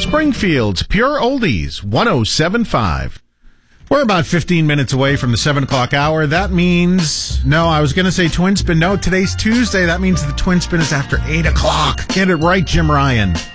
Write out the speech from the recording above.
Springfield's Pure Oldies, 107.5. We're about 15 minutes away from the 7 o'clock hour. That means, no, I was going to say Twin Spin. No, today's Tuesday. That means the Twin Spin is after 8 o'clock. Get it right, Jim Ryan.